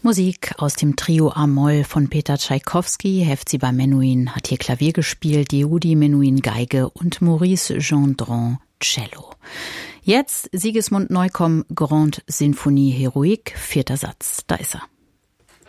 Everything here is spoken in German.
Musik aus dem Trio A-Moll von Peter Tschaikowski. Hefziba Menuhin hat hier Klavier gespielt, Yehudi Menuhin Geige und Maurice Gendron Cello. Jetzt Sigismund Neukomm, Grande Sinfonie Heroique, 4. Satz. Da ist er.